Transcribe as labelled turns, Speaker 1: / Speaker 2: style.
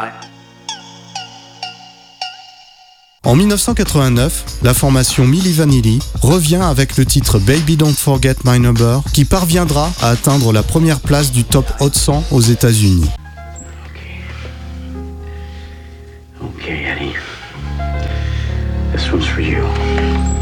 Speaker 1: En 1989, la formation Milli Vanilli revient avec le titre Baby Don't Forget My Number qui parviendra à atteindre la première place du top Hot 100 aux États-Unis.
Speaker 2: Okay, Eddie. This one's for you.